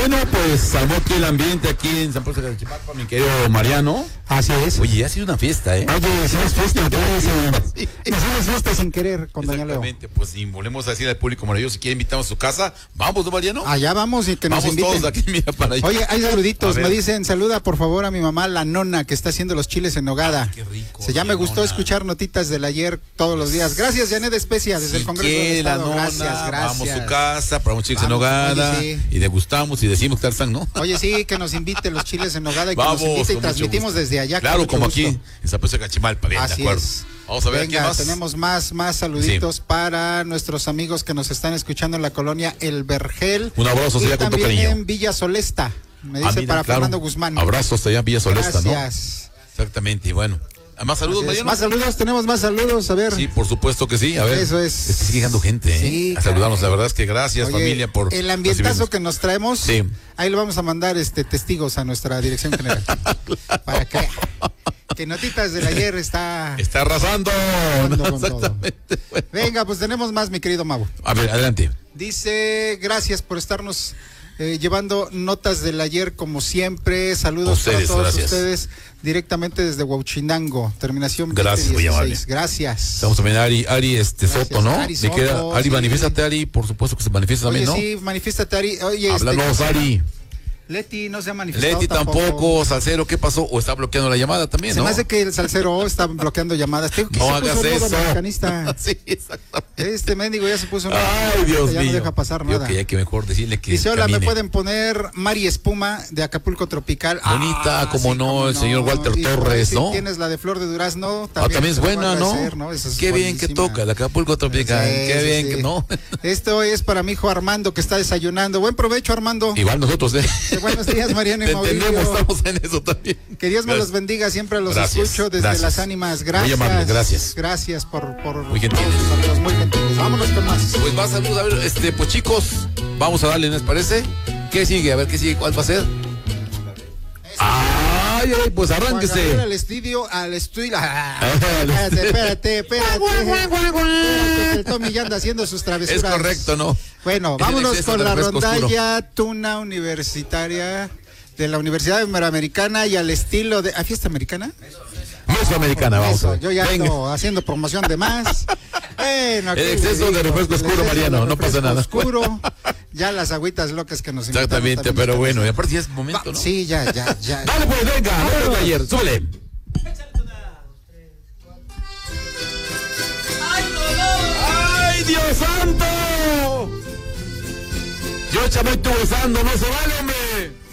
Bueno, pues armó aquí el ambiente aquí en San Pedro de Chimalpa, mi querido Mariano. Así es. Oye, ha sido una fiesta, ¿eh? Oye, hacemos fiesta, hacemos fiesta sin querer con Doña Leo. Exactamente, pues y volvemos a decir al público maravilloso, si quiere invitarnos a su casa, vamos, ¿no, Mariano? Allá vamos y que nos inviten. Vamos todos de aquí, mira, para allá. Oye, hay saluditos, me dicen, saluda por favor a mi mamá, la nona, que está haciendo los chiles en nogada. Qué rico. Ya me gustó escuchar notitas del ayer todos los días. Gracias, Janet Especia, desde el Congreso del Estado. Gracias. Vamos a su casa, probamos chiles en nogada, oye, sí. y degustamos y decimos que están, ¿no? Oye, sí, que nos invite los chiles en nogada y Vamos, que nos invite y con transmitimos desde allá. Claro, como aquí, en San Pedro de Cachimalpa, bien, así de acuerdo. Es. Vamos a ver, venga, ¿qué más? Tenemos más saluditos para nuestros amigos que nos están escuchando en la colonia El Vergel. Un abrazo, y sería con tu también cariño. en Villa Solesta, me dice, mira, para claro. Fernando Guzmán. Abrazos allá en Villa Solesta, Gracias. ¿no? Exactamente, y bueno. ¿Más saludos, Mariano? Más saludos, tenemos más saludos, a ver. Sí, por supuesto que sí, a ver. Eso es. Sigue llegando gente, Sí, a saludarnos, la verdad es que gracias, Oye, familia, por el ambientazo recibirnos. que nos traemos. Sí. Ahí le vamos a mandar testigos a nuestra dirección general. Claro. Para que Notitas del Ayer está arrasando. Con exactamente. Todo. Bueno. Venga, pues tenemos más, mi querido Mau. A ver, adelante. Dice, gracias por estarnos llevando notas del ayer como siempre. Saludos ustedes, para todos gracias. ustedes directamente desde Huachinango, terminación gracias, 2016. Gracias. Estamos también Ari Soto, ¿no? Ari Soto, Ari, sí. Manifiéstate, Ari, por supuesto que se manifiesta también, ¿no? Sí, manifiéstate, Ari. Oye, háblanos, Ari. Leti no se ha manifestado. Leti tampoco, Salcero, ¿qué pasó? O está bloqueando la llamada también, ¿no? Se me hace que el Salcero está bloqueando llamadas. No hagas eso. Sí, exactamente. Este mendigo ya se puso. Ay, Dios mío. Ya no deja pasar nada. Que hay que mejor decirle que dice, hola, camine. me pueden poner Mari Espuma de Acapulco Tropical. Bonita, como sí, no, el señor Walter Torres, ¿no? Tienes la de Flor de Durazno. También es buena, ¿no? Es qué bien que toca, de Acapulco Tropical. Qué bien que no. Esto es para mi hijo Armando, que está desayunando. Buen provecho, Armando. Igual nosotros, Buenos días, Mariano. Te entendemos, estamos en eso también. Que Dios me los bendiga, siempre los escucho desde las ánimas. Gracias. Muy amable, gracias. Gracias por muy gentiles. Muy gentiles. Vámonos con más. Pues más saludos, a ver, pues chicos, vamos a darle, ¿no les parece? ¿Qué sigue? A ver, ¿qué sigue? ¿Cuál va a ser? Ay, pues arránquese. Al estudio. Espérate. El Tommy ya anda haciendo sus travesuras. Es correcto, ¿no? Bueno, vámonos con la rondalla Tuna Universitaria de la Universidad Iberoamericana y al estilo de... ¿A fiesta americana? Mesoamericana, vamos a ver. Yo ya ando haciendo promoción de más. Bueno, el exceso de refresco oscuro, Mariano, no pasa nada. Oscuro, ya las agüitas locas que nos invitan. Exactamente, pero bueno, y aparte ya es momento, ¿no? Sí, ya. Dale pues, venga, vamos ayer, súbele. ¡Ay, Dios santo! Yo ya me estoy besando, no se vale, hombre.